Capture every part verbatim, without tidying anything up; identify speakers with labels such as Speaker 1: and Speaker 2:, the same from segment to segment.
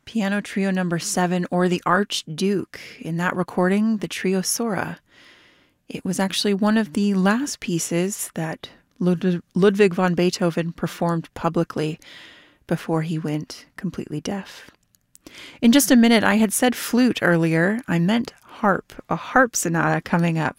Speaker 1: Piano Trio Number Seven, or the Archduke. In that recording, the Trio Sora. It was actually one of the last pieces that Lud- Ludwig van Beethoven performed publicly before he went completely deaf. In just a minute, I had said flute earlier. I meant harp, a harp sonata coming up.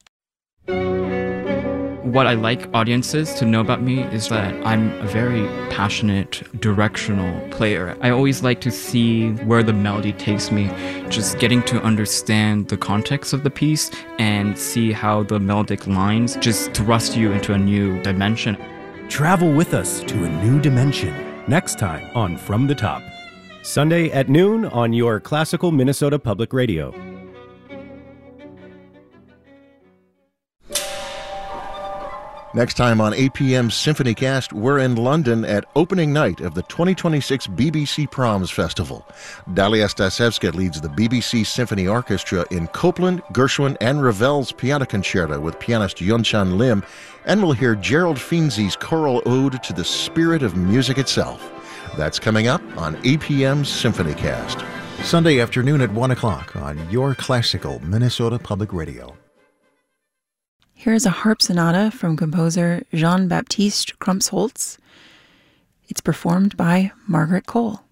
Speaker 2: What I like audiences to know about me is that I'm a very passionate, directional player. I always like to see where the melody takes me, just getting to understand the context of the piece and see how the melodic lines just thrust you into a new dimension.
Speaker 3: Travel with us to a new dimension next time on From the Top. Sunday at noon on your classical Minnesota Public Radio.
Speaker 4: Next time on A P M's SymphonyCast, we're in London at opening night of the twenty twenty-six B B C Proms Festival. Dalia Stasevska leads the B B C Symphony Orchestra in Copland, Gershwin, and Ravel's Piano Concerto with pianist Yunchan Lim, and we'll hear Gerald Finzi's choral ode to the spirit of music itself. That's coming up on A P M's SymphonyCast.
Speaker 5: Sunday afternoon at one o'clock on your classical Minnesota Public Radio.
Speaker 1: Here is a harp sonata from composer Jean-Baptiste Crumpsholz. It's performed by Margaret Cole.